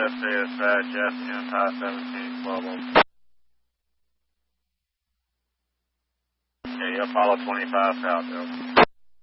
dispatch, Jeff, Empire 17, 12. Okay, you'll follow 25 south, Delta.